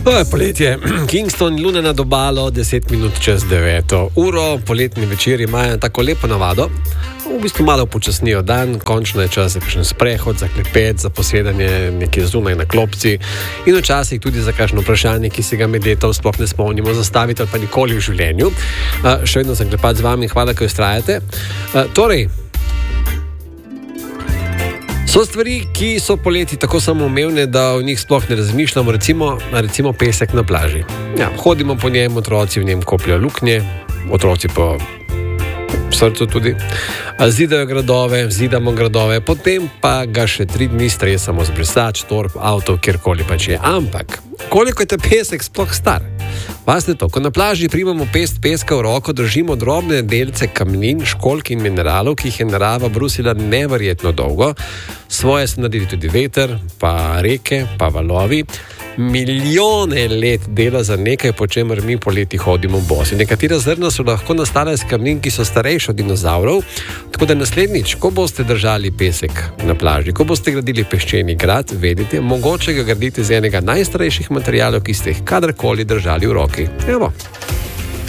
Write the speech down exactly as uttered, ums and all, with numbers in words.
To je poletje. Kingston, luna nad obalo, deset minut čez deveto uro. Poletni večeri imajo tako lepo navado, v bistvu malo počasnijo dan, končno je čas za kakšen sprehod, za klepet, za posedanje nekje zunaj na klopci in včasih tudi za kakšno vprašanje, ki se ga med letom sploh ne spomnimo zastaviti ali pa nikoli v življenju. Uh, še vedno sem klepat z vami in hvala, ko ustrajate. Uh, torej, so stvari, ki so poleti tako samoumevne, da o njih sploh ne razmišljamo, recimo, recimo pesek na plaži. Ja, hodimo po njem, otroci v njem kopljajo luknje, otroci po srcu tudi, zidajo gradove, zidamo gradove, potem pa ga še tri dni stresamo z brisač, torb, avto, kjerkoli pač je. Ampak, koliko je ta pesek sploh star? Veste to, ko na plaži primamo pest peska v roko, držimo drobne delce kamnin, školjk in mineralov, ki jih je narava brusila neverjetno dolgo. Svoje so naredili tudi veter, pa reke, pa valovi. Milijone let dela za nekaj, po čemer mi poleti hodimo bosi. Nekatera zrna so lahko nastala iz kamnin, ki so starejši od dinozavrov, tako da naslednjič, ko boste držali pesek na plaži, ko boste gradili peščeni grad, vedite, mogoče ga gradite z enega najstarejših materialov, ki ste jih kadarkoli držali v roki. Evo.